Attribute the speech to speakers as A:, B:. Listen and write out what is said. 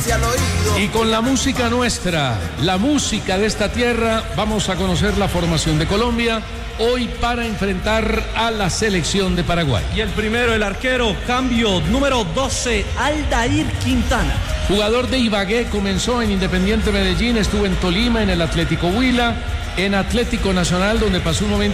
A: Y con la música nuestra, la música de esta tierra, vamos a conocer la formación de Colombia hoy para enfrentar a la selección de Paraguay.
B: Y el primero, el arquero, cambio número 12, Aldair Quintana.
A: Jugador de Ibagué, comenzó en Independiente Medellín, estuvo en Tolima, en el Atlético Huila, en Atlético Nacional, donde pasó un momento